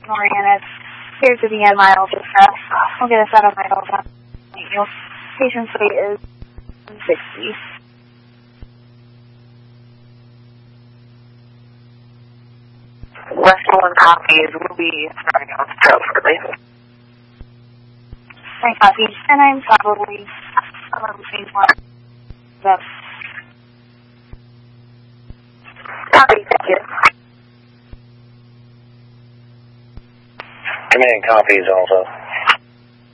Moran. It's here to be in mild distress. I'll get us out of vital signs. Patient's weight is 60. West 1 copies will be starting out shortly. 10 copies, and I'm probably around the same one. Yep. Copy, thank you. Command copies also.